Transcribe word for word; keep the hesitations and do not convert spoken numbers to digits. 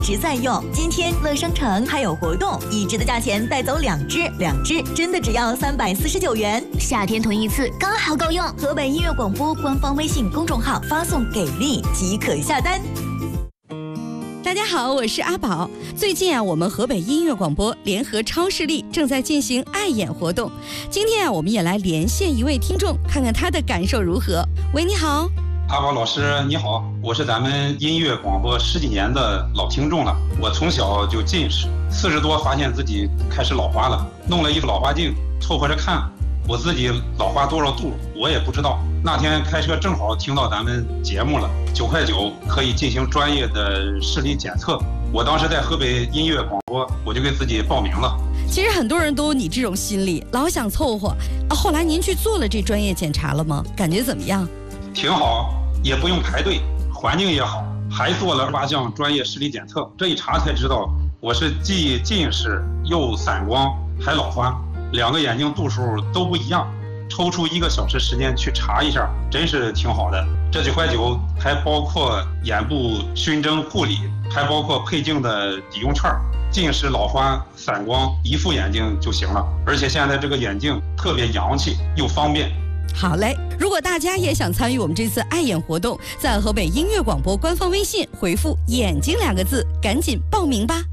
直在用。今天乐商城还有活动，一支的价钱带走两支，两支真的只要三百四十九元。 夏天囤一次刚好够用。 河北音乐广播官方微信公众号发送给力即可下单。 大家好，我是阿宝。最近啊，我们河北音乐广播联合超视力正在进行爱演活动。今天啊，我们也来连线一位听众，看看他的感受如何。喂，你好。 阿宝老师你好，我是咱们音乐广播十几年的老听众了。我从小就近视，四十多发现自己开始老花了，弄了一副老花镜凑合着看，我自己老花多少度我也不知道。那天开车正好听到咱们节目了，九块九可以进行专业的视力检测。我当时在河北音乐广播，我就给自己报名了。 其实很多人都有你这种心理，老想凑合啊。后来您去做了这专业检查了吗？感觉怎么样？ 挺好，也不用排队，环境也好，还做了八项专业视力检测。这一查才知道，我是既近视又散光还老花，两个眼睛度数都不一样。抽出一个小时时间去查一下，真是挺好的。这九块九还包括眼部熏蒸护理，还包括配镜的抵用券。近视、老花、散光，一副眼镜就行了。而且现在这个眼镜特别洋气又方便。 好嘞，如果大家也想参与我们这次爱眼活动，在河北音乐广播官方微信回复眼睛两个字，赶紧报名吧。